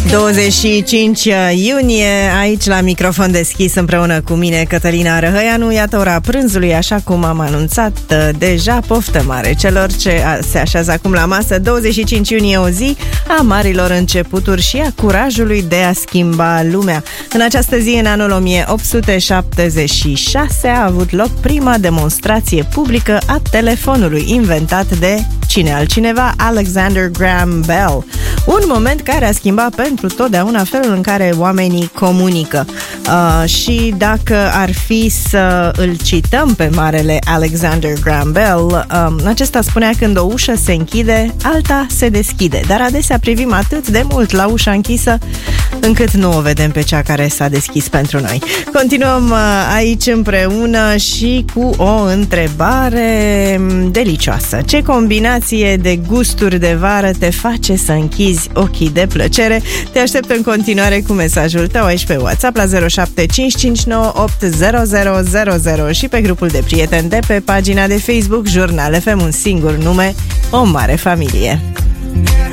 25 iunie, aici la microfon deschis împreună cu mine, Cătălina Răhăianu. Iată ora prânzului, așa cum am anunțat deja. Poftă mare celor ce se așează acum la masă. 25 iunie, o zi a marilor începuturi și a curajului de a schimba lumea. În această zi, în anul 1876, a avut loc prima demonstrație publică a telefonului, inventat de cine altcineva? Alexander Graham Bell. Un moment care a schimbat pentru totdeauna felul în care oamenii comunică. Și dacă ar fi să îl cităm pe marele Alexander Graham Bell, acesta spunea: când o ușă se închide, alta se deschide. Dar adesea privim atât de mult la ușa închisă încât nu o vedem pe cea care s-a deschis pentru noi. Continuăm aici împreună și cu o întrebare delicioasă. Ce combinație de gusturi de vară te face să închizi ochii de plăcere? Te aștept în continuare cu mesajul tău aici pe WhatsApp la 0755980000 și pe grupul de prieteni de pe pagina de Facebook Jurnal FM, un singur nume, o mare familie.